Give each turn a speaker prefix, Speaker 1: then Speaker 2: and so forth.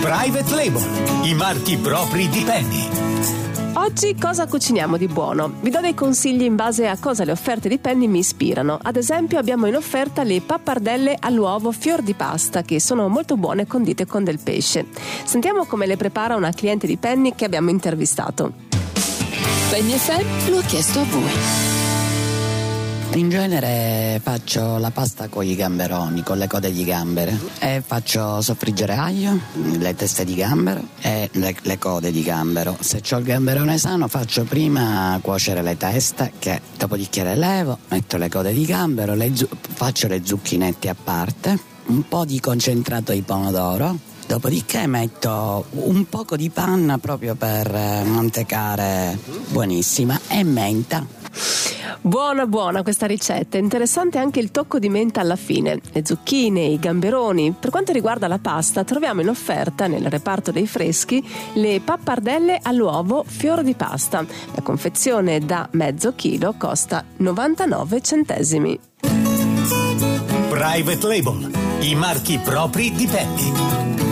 Speaker 1: Private Label, i marchi propri di Penny.
Speaker 2: Oggi cosa cuciniamo di buono? Vi do dei consigli in base a cosa le offerte di Penny mi ispirano. Ad esempio abbiamo in offerta le pappardelle all'uovo fior di pasta, che sono molto buone condite con del pesce. Sentiamo come le prepara una cliente di Penny che abbiamo intervistato.
Speaker 3: Penny FM lo ha chiesto a voi.
Speaker 4: In genere faccio la pasta con i gamberoni, con le code di gambero, e faccio soffriggere aglio, le teste di gambero e le code di gambero. Se c'ho il gamberone sano faccio prima cuocere le teste, che dopodiché le levo, metto le code di gambero, faccio le zucchinette a parte, un po' di concentrato di pomodoro. Dopodiché metto un poco di panna proprio per mantecare, buonissima, e menta.
Speaker 2: Buona questa ricetta, interessante anche il tocco di menta alla fine. Le zucchine, i gamberoni. Per quanto riguarda la pasta, troviamo in offerta nel reparto dei freschi le pappardelle all'uovo fior di pasta. La confezione da mezzo chilo costa 99 centesimi.
Speaker 1: Private Label, i marchi propri di Penny.